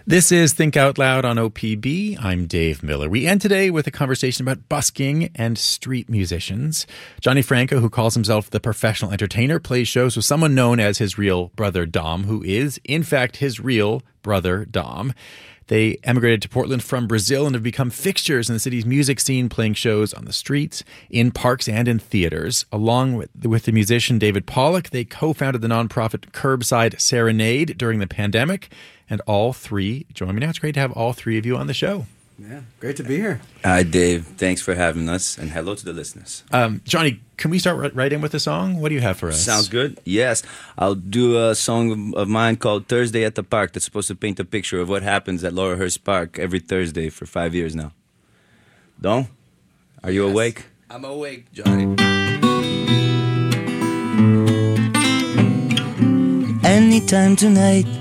This is Think Out Loud on OPB. I'm Dave Miller. We end today with a conversation about busking and street musicians. Johnny Franco, who calls himself the professional entertainer, plays shows with someone known as his real brother Dom, who is, in fact, his real brother Dom. They emigrated to Portland from Brazil and have become fixtures in the city's music scene, playing shows on the streets, in parks, and in theaters. Along with the musician David Pollock, they co-founded the nonprofit Curbside Serenade during the pandemic. And all three join me now. It's great to have all three of you on the show. Yeah, great to be here. Hi, Dave. Thanks for having us, and hello to the listeners. Johnny, can we start right in with a song? What do you have for us? Sounds good. Yes, I'll do a song of mine called Thursday at the Park that's supposed to paint a picture of what happens at Laurelhurst Park every Thursday for 5 years now. Don, are you awake? I'm awake, Johnny. Anytime tonight,